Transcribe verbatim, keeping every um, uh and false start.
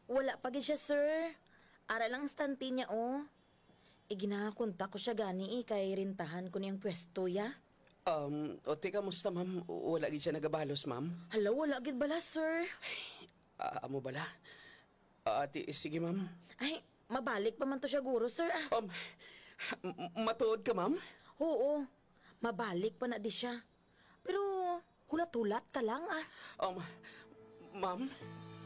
Wala pa gid siya, sir. Ara lang ang stante niya, oh. Iginakontak ko siya gani, eh, kay rintahan ko niyang pwesto, ya. Um, o teka, musta ma'am? Wala gid siya nagabalos, ma'am? Hala, wala gid bala, sir. Ah, amo bala? Ah, ati, sige, ma'am. Ay, mabalik pa man to siya, guro, sir. Ah, Um, m- matuod ka, ma'am? oo, mabalik pa na di siya. Pero, hulat-hulat ka lang, ah. Um, ma'am?